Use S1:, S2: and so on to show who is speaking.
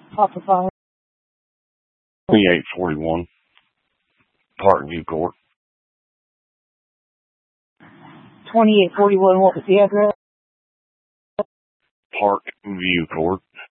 S1: Papa 5.
S2: 2841 Parkview Court.
S1: 2841, what was the address?
S2: Parkview Court.